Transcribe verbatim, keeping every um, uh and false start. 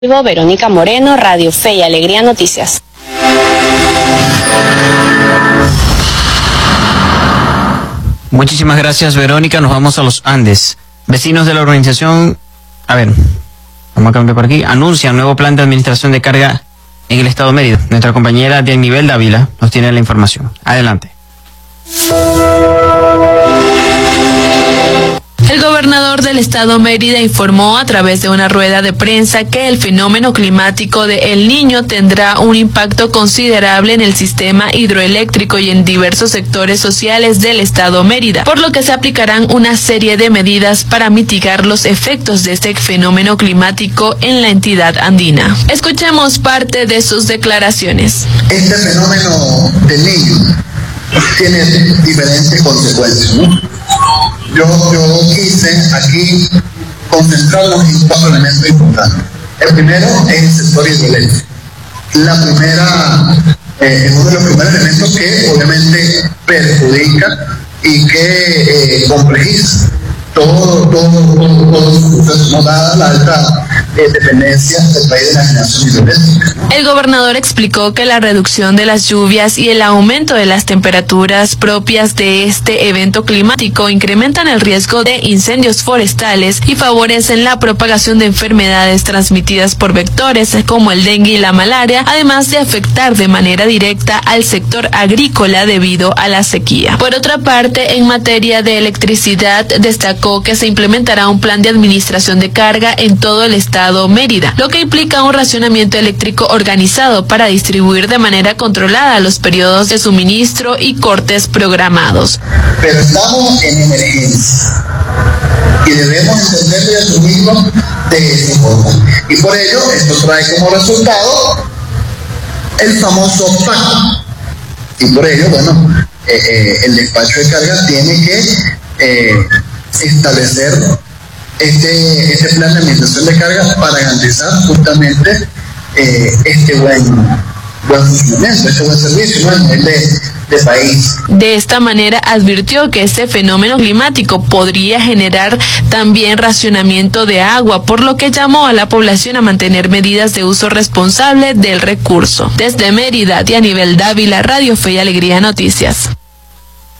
Verónica Moreno, Radio Fe y Alegría Noticias. Muchísimas gracias, Verónica. Nos vamos a los Andes. Vecinos de la organización, a ver, vamos a cambiar por aquí, anuncian nuevo plan de administración de carga en el estado Mérida. Nuestra compañera Dianibel Dávila nos tiene la información. Adelante. El gobernador del estado Mérida informó a través de una rueda de prensa que el fenómeno climático de El Niño tendrá un impacto considerable en el sistema hidroeléctrico y en diversos sectores sociales del estado Mérida, por lo que se aplicarán una serie de medidas para mitigar los efectos de este fenómeno climático en la entidad andina. Escuchemos parte de sus declaraciones. Este fenómeno del Niño tiene diferentes consecuencias, ¿no? Yo, yo quise aquí concentrarnos en cuatro elementos importantes. El primero es el sector hidroeléctrico. La primera, eh, es uno de los primeros elementos que obviamente perjudica y que eh, complejiza todo, todo, todo, todo su proceso, no dada la alta eh, dependencia del país de la generación hidroeléctrica. El gobernador explicó que la reducción de las lluvias y el aumento de las temperaturas propias de este evento climático incrementan el riesgo de incendios forestales y favorecen la propagación de enfermedades transmitidas por vectores como el dengue y la malaria, además de afectar de manera directa al sector agrícola debido a la sequía. Por otra parte, en materia de electricidad, destacó que se implementará un plan de administración de carga en todo el estado Mérida, lo que implica un racionamiento eléctrico organizado para distribuir de manera controlada los periodos de suministro y cortes programados. Pero estamos en emergencia y debemos entenderlo y asumirlo de esa forma. Y por ello, esto trae como resultado el famoso P A C. Y por ello, bueno, eh, eh, el despacho de cargas tiene que eh, establecer este, este plan de administración de cargas para garantizar justamente eh, este buen, buen funcionamiento, este buen servicio, ¿no? A nivel de, de país. De esta manera advirtió que este fenómeno climático podría generar también racionamiento de agua, por lo que llamó a la población a mantener medidas de uso responsable del recurso. Desde Mérida, Dianibel Dávila, Radio Fe y Alegría Noticias.